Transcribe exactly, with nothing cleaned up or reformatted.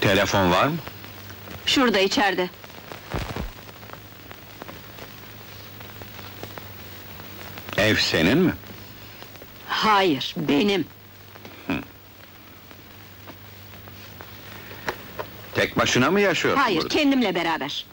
Telefon var mı? Şurada, içeride. Ev senin mi? Hayır, benim. Tek başına mı yaşıyorsun Hayır, burada? kendimle beraber.